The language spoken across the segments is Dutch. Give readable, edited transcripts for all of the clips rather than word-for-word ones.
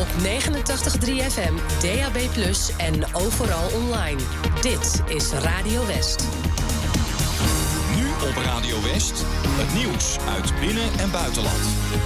op 89.3 FM, DAB+ en overal online. Dit is Radio West. Nu op Radio West, het nieuws uit binnen- en buitenland.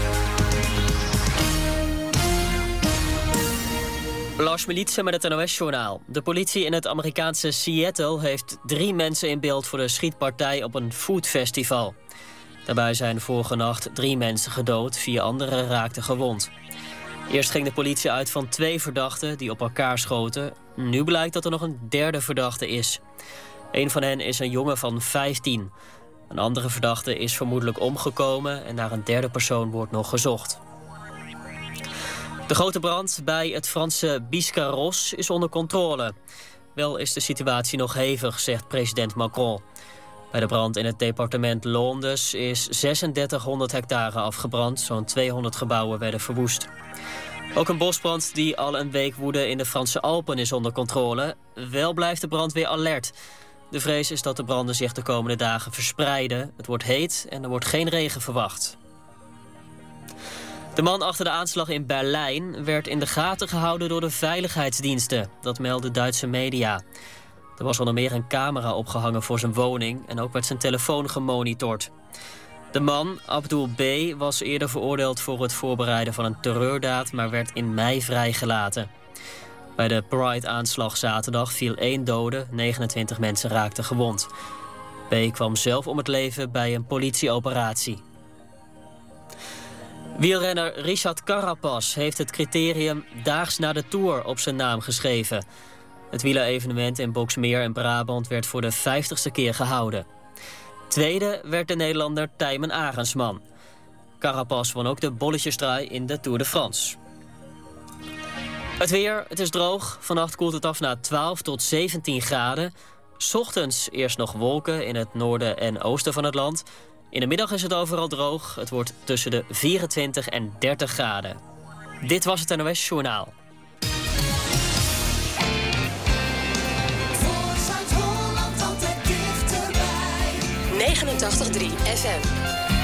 Lars Militsen met het NOS-journaal. De politie in het Amerikaanse Seattle heeft 3 mensen in beeld voor de schietpartij op een foodfestival. Daarbij zijn vorige nacht 3 mensen gedood, 4 anderen raakten gewond. Eerst ging de politie uit van 2 verdachten die op elkaar schoten. Nu blijkt dat er nog een 3e verdachte is. Een van hen is een jongen van 15. Een andere verdachte is vermoedelijk omgekomen en naar een 3e persoon wordt nog gezocht. De grote brand bij het Franse Biscarrosse is onder controle. Wel is de situatie nog hevig, zegt president Macron. Bij de brand in het departement Landes is 3600 hectare afgebrand. Zo'n 200 gebouwen werden verwoest. Ook een bosbrand die al een week woedde in de Franse Alpen is onder controle. Wel blijft de brandweer alert. De vrees is dat de branden zich de komende dagen verspreiden. Het wordt heet en er wordt geen regen verwacht. De man achter de aanslag in Berlijn werd in de gaten gehouden door de veiligheidsdiensten. Dat melden Duitse media. Er was onder meer een camera opgehangen voor zijn woning en ook werd zijn telefoon gemonitord. De man, Abdul B., was eerder veroordeeld voor het voorbereiden van een terreurdaad, maar werd in mei vrijgelaten. Bij de Pride-aanslag zaterdag viel 1 dode, 29 mensen raakten gewond. B. kwam zelf om het leven bij een politieoperatie. Wielrenner Richard Carapaz heeft het criterium Daags na de Tour op zijn naam geschreven. Het wielerevenement in Boxmeer in Brabant werd voor de 50ste keer gehouden. Tweede werd de Nederlander Tijmen Arendsman. Carapaz won ook de bolletjesdraai in de Tour de France. Het weer, het is droog. Vannacht koelt het af naar 12 tot 17 graden. 's Ochtends eerst nog wolken in het noorden en oosten van het land. In de middag is het overal droog. Het wordt tussen de 24 en 30 graden. Dit was het NOS Journaal. Voor Zuid-Holland altijd dichterbij. 89.3 FM.